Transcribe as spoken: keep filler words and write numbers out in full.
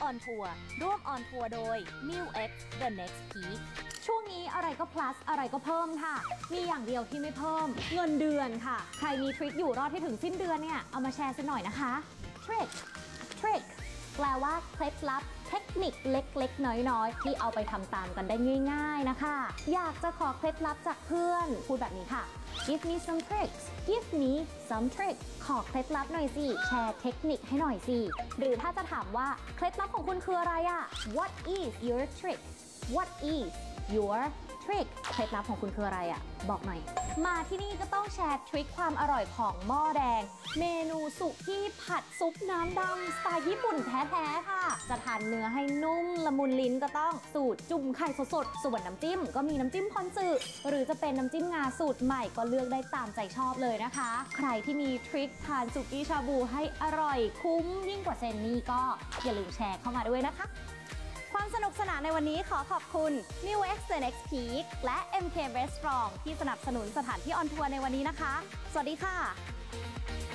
on Tour ร่วม on Tour โดย มิว เอ็กซ์ The Next Peak ช่วงนี้อะไรก็ plus อะไรก็เพิ่มค่ะมีอย่างเดียวที่ไม่เพิ่มเงินเดือนค่ะใครมีทริคอยู่รอดให้ถึงสิ้นเดือนเนี่ยเอามาแชร์สักหน่อยนะคะ trick trick แปลว่าเคล็ดลับเทคนิคเล็กๆน้อยๆที่เอาไปทำตามกันได้ง่ายๆนะคะอยากจะขอเคล็ดลับจากเพื่อนพูดแบบนี้ค่ะ give me some tricks give me some tricks ขอเคล็ดลับหน่อยสิแชร์เทคนิคให้หน่อยสิหรือถ้าจะถามว่าเคล็ดลับของคุณคืออะไรอะ what is your trick what is your trick เคล็ดลับของคุณคืออะไรอะบอกหน่อยมาที่นี่ก็ต้องแชร์ทริคความอร่อยของหม้อแดงเมนูสุกี้ผัดซุปน้ำดำสไตล์ญี่ปุ่นแท้ๆค่ะจะทานเนื้อให้นุ่มละมุนลิ้นก็ต้องสูตรจุ่มไข่สดๆส่วนน้ำจิ้มก็มีน้ำจิ้มพอนสึหรือจะเป็นน้ำจิ้มงาสูตรใหม่ก็เลือกได้ตามใจชอบเลยนะคะใครที่มีทริคทานสุกี้ชาบูให้อร่อยคุ้มยิ่งกว่าเซนนี่ก็อย่าลืมแชร์เข้ามาด้วยนะคะความสนุกสนานในวันนี้ขอขอบคุณ มิว เอ็กซ์ The Next Peak และ เอ็ม เค Restaurant ที่สนับสนุนสถานที่ออนทัวร์ในวันนี้นะคะสวัสดีค่ะ